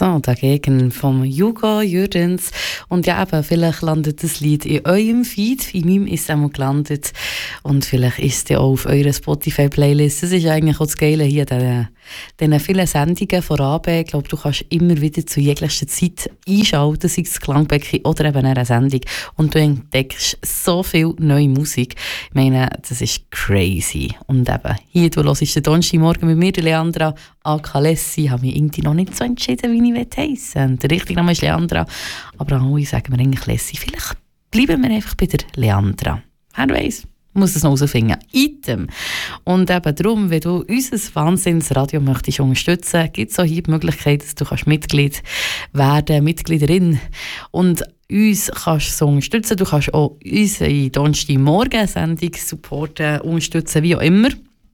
So, dagegen vom Hugo Jürgens. Und ja, eben, vielleicht landet das Lied in eurem Feed. In meinem ist es einmal gelandet. Und vielleicht ist es auch auf eurer Spotify-Playlist. Das ist eigentlich auch das Geile hier, diesen vielen Sendungen von AB. Ich glaube, du kannst immer wieder zu jeglicher Zeit einschalten, sei es Klangbecken oder eben eine Sendung. Und du entdeckst so viel neue Musik. Ich meine, das ist crazy. Und eben, hier, du hörst den Donnerstagmorgen mit mir, Leandra Alcalessi. Ich habe mich irgendwie noch nicht so entschieden, wie ich heissen will. Der richtige Name ist Leandra, aber alle sagen mir eigentlich Lessi. Vielleicht bleiben wir einfach bei der Leandra. Wer weiss, muss es noch herausfinden. Item. Und eben darum, wenn du unser Wahnsinnsradio möchtest unterstützen, gibt es auch hier die Möglichkeit, dass du Mitglied werden, Mitgliederin. Und uns kannst du so unterstützen. Du kannst auch unsere Donnerstagmorgen-Sendung supporten, unterstützen, wie auch immer.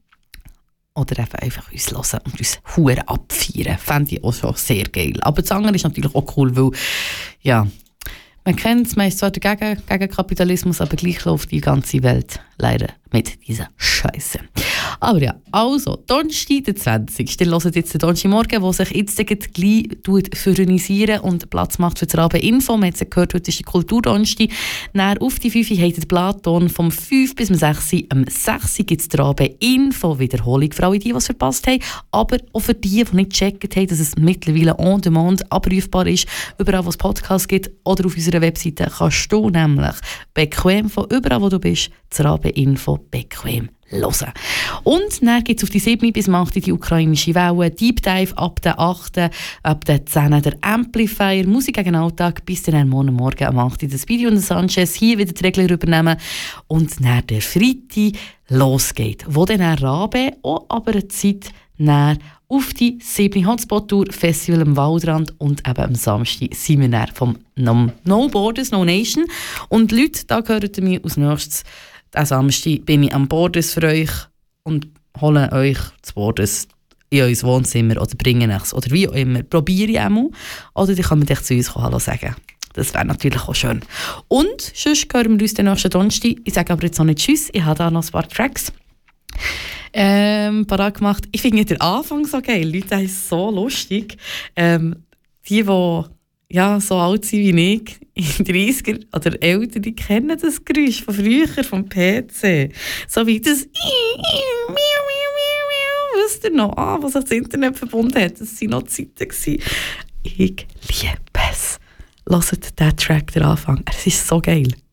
Oder eben einfach uns hören und uns Huren abfeiern. Fände ich auch schon sehr geil. Aber das andere ist natürlich auch cool, weil, ja, man kennt es, man ist zwar gegen Kapitalismus, aber gleich läuft die ganze Welt leider mit dieser Scheiße. Aber ja, also, Donnerstag, der 20. Ihr hört jetzt den Donnerstagmorgen, der sich jetzt gleich phönisieren und Platz macht für das Rabe-Info. Wir haben jetzt gehört, heute ist der Kulturdonnerstag. Dann auf die 5 habt ihr den Platon vom 5 bis 6. Am 6. gibt es die Rabe-Info. Wiederholung für alle, die es verpasst haben. Aber auch für die nicht gecheckt haben, dass es mittlerweile on demand abrufbar ist. Überall, wo es Podcasts gibt oder auf unserer Webseite, kannst du nämlich bequem von überall, wo du bist, das Rabe-Info bequem hören. Und dann gibt es auf die 7. bis 8. die ukrainische Welle, Deep Dive ab der 8., ab der 10. der Amplifier, Musik gegen Alltag, bis dann morgen am 8. das Video und Sanchez hier wieder die Regeln übernehmen und dann der Freitag losgeht, wo dann Rabe auch aber eine Zeit näher auf die 7. Hotspot-Tour Festival am Waldrand und eben am Samstag sind wir dann vom No Borders, No Nation. Und Leute, da gehört ihr mir als nächstes. Am Samstag bin ich am Borders für euch und hole euch das Borders in euer Wohnzimmer oder bringe es oder wie auch immer. Probiere ich einmal. Oder die kann man dich zu uns Hallo sagen. Das wäre natürlich auch schön. Und sonst hören wir uns den nächsten Donnerstag. Ich sage aber jetzt noch nicht Tschüss. Ich habe da noch ein paar Tracks parat gemacht. Ich finde den Anfang so geil. Die Leute sind so lustig. Die ja, so alt sind wie ich, in 30er oder älter, die kennen das Geräusch von früher, vom PC. So wie das wisst ihr noch, was sich das Internet verbunden hat. Das waren noch Zeiten. Ich liebe es. Hört den Track, den Anfang. Es ist so geil.